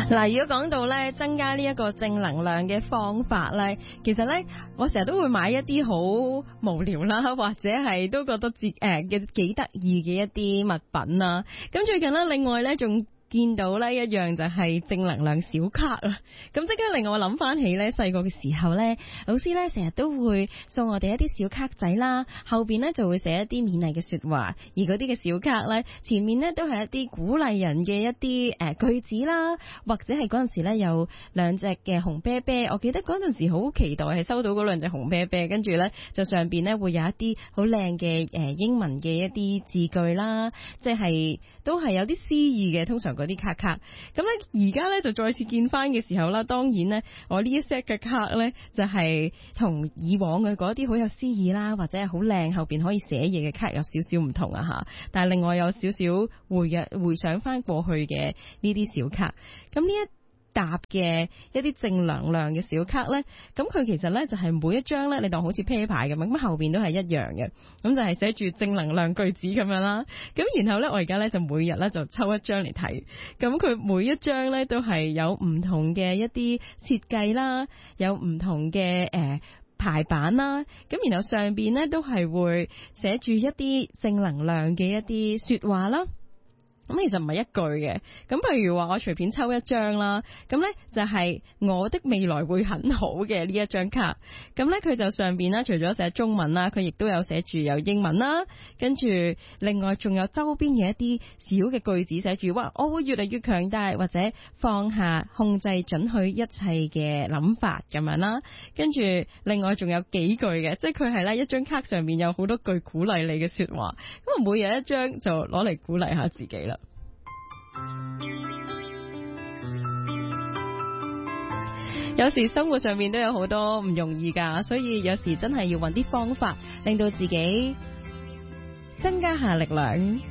嗱，如果講到咧增加呢一個正能量嘅方法咧，其實咧我成日都會買一啲好無聊啦，或者係都覺得嘅幾得意嘅一啲物品啦。咁最近咧，另外咧仲見到呢一樣就係正能量小卡啦，咁即刻令我諗翻起咧細個嘅時候咧，老師咧成日都會送我哋一啲小卡仔啦，後邊咧就會寫一啲勉勵嘅說話，而嗰啲嘅小卡咧前面咧都係一啲鼓勵人嘅一啲句子啦，或者係嗰陣時咧有兩隻嘅紅啤啤，我記得嗰陣時好期待係收到嗰兩隻紅啤啤，跟住咧就上邊咧會有一啲好靚嘅英文嘅一啲字句啦，即係都係有啲詩意嘅，通常嗰啲卡，咁咧而家咧就再次見翻嘅時候啦，當然咧我呢一 set 嘅卡咧就係同以往嘅嗰啲好有詩意啦，或者係好靚後邊可以寫嘢嘅卡有少少唔同啊吓，但係另外有少少回想翻過去嘅呢啲小卡，咁呢一搭嘅一啲正能量嘅小卡咧，咁佢其實咧就係每一張咧，你當好似啤牌咁樣，咁後邊都係一樣嘅，咁就係寫住正能量句子咁樣啦。咁然後咧，我而家咧就每日咧就抽一張嚟睇，咁佢每一張咧都係有唔同嘅一啲設計啦，有唔同嘅排版啦，咁然後上邊咧都係會寫住一啲正能量嘅一啲說話啦。咁其實唔係一句嘅，咁譬如話我隨便抽一張啦，咁呢就係我的未來會很好嘅呢一張卡，咁呢佢就上邊呢除咗寫中文啦，佢亦都有寫住有英文啦，跟住另外仲有周邊嘅一啲小嘅句子寫住，哇我會越嚟越強大，或者放下控制准許一切嘅諗法咁樣啦，跟住另外仲有幾句嘅，即係佢係呢一張卡上面有好多句鼓勵你嘅說話，咁我每日一張就攞嚟鼓勵下自己啦。有時生活上面都有好多唔容易噶，所以有時真係要揾啲方法令到自己增加下力量。